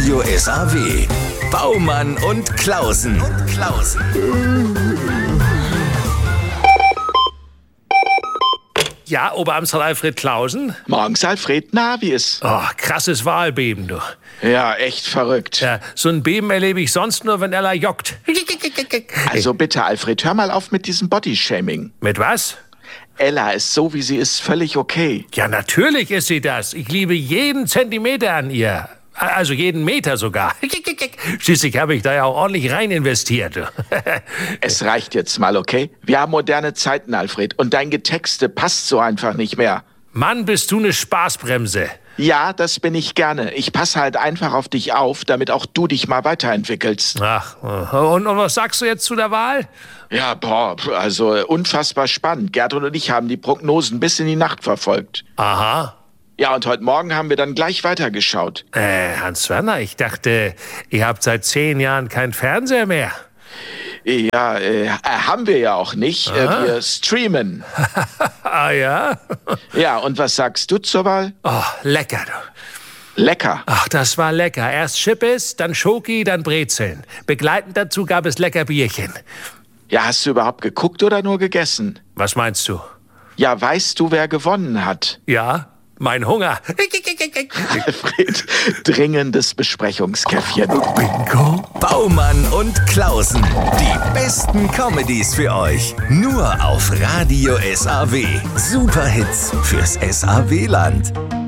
Radio SAW. Baumann und Klausen. Ja, Oberamtsrat Alfred Klausen? Morgens, Alfred. Na, wie ist? Oh, krasses Wahlbeben, du. Ja, echt verrückt. Ja, so ein Beben erlebe ich sonst nur, wenn Ella joggt. Also bitte, Alfred, hör mal auf mit diesem Bodyshaming. Mit was? Ella ist so, wie sie ist, völlig okay. Ja, natürlich ist sie das. Ich liebe jeden Zentimeter an ihr. Also jeden Meter sogar. Schließlich habe ich da ja auch ordentlich rein investiert. Es reicht jetzt mal, okay? Wir haben moderne Zeiten, Alfred. Und dein Getexte passt so einfach nicht mehr. Mann, bist du eine Spaßbremse. Ja, das bin ich gerne. Ich passe halt einfach auf dich auf, damit auch du dich mal weiterentwickelst. Ach, und was sagst du jetzt zu der Wahl? Ja, also unfassbar spannend. Gertrud und ich haben die Prognosen bis in die Nacht verfolgt. Aha. Ja, und heute Morgen haben wir dann gleich weitergeschaut. Hans-Werner, ich dachte, ihr habt seit 10 Jahren keinen Fernseher mehr. Ja, haben wir ja auch nicht. Wir streamen. Ah ja? Ja, und was sagst du zur Wahl? Oh, lecker, du. Lecker. Ach, das war lecker. Erst Chippes, dann Schoki, dann Brezeln. Begleitend dazu gab es lecker Bierchen. Ja, hast du überhaupt geguckt oder nur gegessen? Was meinst du? Ja, weißt du, wer gewonnen hat? Ja, mein Hunger. Alfred, dringendes Besprechungskäffchen. Bingo. Baumann und Klausen. Die besten Comedies für euch. Nur auf Radio SAW. Superhits fürs SAW-Land.